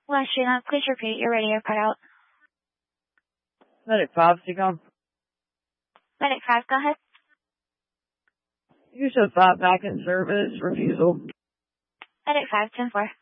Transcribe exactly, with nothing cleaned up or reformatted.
Washington, please repeat your radio cut out. Medic five, Seacom. Medic five, go ahead. You said five back in service, refusal. Medic five, ten four.